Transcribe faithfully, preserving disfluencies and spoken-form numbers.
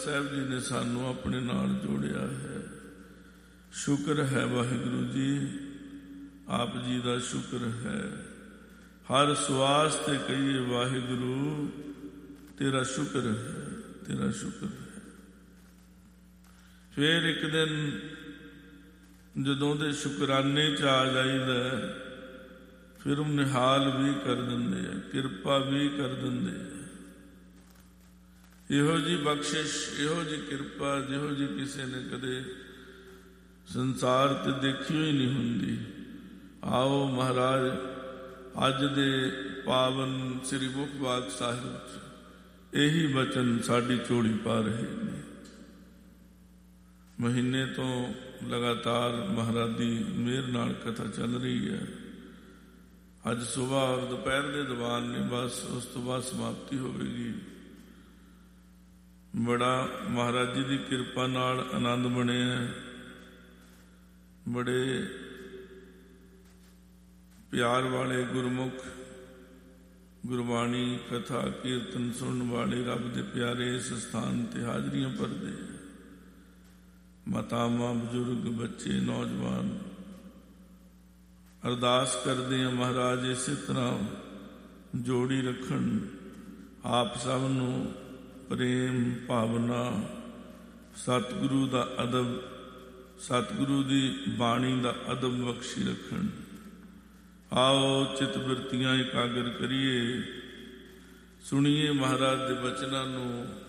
ਸਾਹਿਬ ਜੀ ਨੇ ਸਾਨੂੰ ਆਪਣੇ ਨਾਲ ਜੋੜਿਆ ਹੈ। ਸ਼ੁਕਰ ਹੈ ਵਾਹਿਗੁਰੂ ਜੀ, ਆਪ ਜੀ ਦਾ ਸ਼ੁਕਰ ਹੈ। ਹਰ ਸਵਾਸ ਤੇ ਕਹੀਏ ਵਾਹਿਗੁਰੂ ਤੇਰਾ ਸ਼ੁਕਰ ਹੈ, ਤੇਰਾ ਸ਼ੁਕਰ ਹੈ। ਫਿਰ ਇੱਕ ਦਿਨ ਜਦੋਂ ਦੇ ਸ਼ੁਕਰਾਨੇ 'ਚ ਆ ਜਾਈਦਾ, ਫਿਰ ਉਹ ਨਿਹਾਲ ਵੀ ਕਰ ਦਿੰਦੇ ਆ, ਕਿਰਪਾ ਵੀ ਕਰ ਦਿੰਦੇ ਆ। ਇਹੋ ਜਿਹੀ ਬਖਸ਼ਿਸ਼, ਇਹੋ ਜਿਹੀ ਕਿਰਪਾ ਜਿਹੋ ਜਿਹੀ ਕਿਸੇ ਨੇ ਕਦੇ ਸੰਸਾਰ ਤੇ ਦੇਖੀ ਹੋਈ ਨਹੀਂ ਹੁੰਦੀ। ਆਓ ਮਹਾਰਾਜ ਅੱਜ ਦੇ ਪਾਵਨ ਸ੍ਰੀ ਮੁਖਬਾਗ ਸਾਹਿਬ 'ਚ ਇਹੀ ਬਚਨ ਸਾਡੀ ਝੋਲੀ ਪਾ ਰਹੇ ਨੇ। ਮਹੀਨੇ ਤੋਂ ਲਗਾਤਾਰ ਮਹਾਰਾਜ ਦੀ ਮਿਹਰ ਨਾਲ ਕਥਾ ਚੱਲ ਰਹੀ ਹੈ। ਅੱਜ ਸੁਬਾਹ ਔਰ ਦੁਪਹਿਰ ਦੇ ਦੀਵਾਨ ਨੇ, ਬਸ ਉਸ ਤੋਂ ਬਾਅਦ ਸਮਾਪਤੀ ਹੋਵੇਗੀ। ਬੜਾ ਮਹਾਰਾਜ ਜੀ ਦੀ ਕਿਰਪਾ ਨਾਲ ਆਨੰਦ ਬਣਿਆ। ਬੜੇ ਪਿਆਰ ਵਾਲੇ ਗੁਰਮੁਖ ਗੁਰਬਾਣੀ ਕਥਾ ਕੀਰਤਨ ਸੁਣਨ ਵਾਲੇ ਰੱਬ ਦੇ ਪਿਆਰੇ ਇਸ ਸਥਾਨ ਤੇ ਹਾਜ਼ਰੀਆਂ ਭਰਦੇ। ਮਾਤਾਵਾਂ, ਬਜ਼ੁਰਗ, ਬੱਚੇ, ਨੌਜਵਾਨ ਅਰਦਾਸ ਕਰਦੇ ਆ ਮਹਾਰਾਜ ਇਸੇ ਤਰ੍ਹਾਂ ਜੋੜੀ ਰੱਖਣ, ਆਪ ਸਭ ਨੂੰ ਪ੍ਰੇਮ ਭਾਵਨਾ, ਸਤਿਗੁਰੂ ਦਾ ਅਦਬ, ਸਤਿਗੁਰੂ ਦੀ ਬਾਣੀ ਦਾ ਅਦਬ ਬਖਸ਼ੀ ਰੱਖਣ। ਆਓ ਚਿੱਤ ਬਿਰਤੀਆਂ ਇਕਾਗਰ ਕਰੀਏ, ਸੁਣੀਏ ਮਹਾਰਾਜ ਦੇ ਬਚਨਾਂ ਨੂੰ।